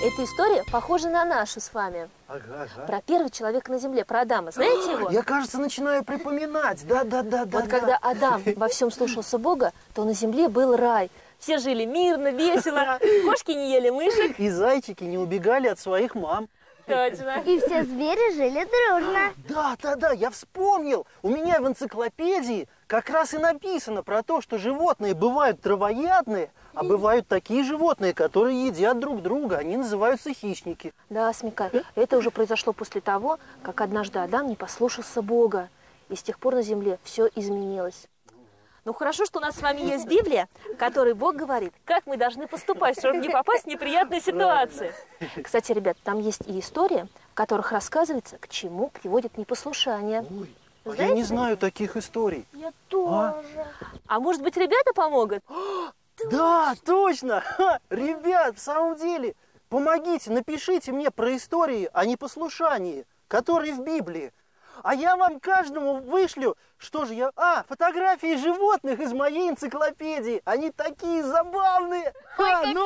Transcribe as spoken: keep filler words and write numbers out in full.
Эта история похожа на нашу с вами. Ага, ага. Про первого человека на земле, про Адама. Знаете его? Я, кажется, начинаю припоминать. Да, да, да, да. Вот когда Адам во всем слушался Бога, то на земле был рай. Все жили мирно, весело, кошки не ели мышек. И зайчики не убегали от своих мам. Точно. И все звери жили дружно. Да, да, да, я вспомнил. У меня в энциклопедии как раз и написано про то, что животные бывают травоядные, а бывают такие животные, которые едят друг друга. Они называются хищники. Да, Смекай, это уже произошло после того, как однажды Адам не послушался Бога. И с тех пор на земле все изменилось. Ну хорошо, что у нас с вами есть Библия, в которой Бог говорит, как мы должны поступать, чтобы не попасть в неприятные ситуации. Кстати, ребят, там есть и истории, в которых рассказывается, к чему приводит непослушание. Ой, а Знаете? я не знаю таких историй. Я тоже. А может быть, ребята помогут? Да, точно! Ха, ребят, в самом деле, помогите, напишите мне про истории о непослушании, которые в Библии. А я вам каждому вышлю, что же я... А, фотографии животных из моей энциклопедии. Они такие забавные. А, ну...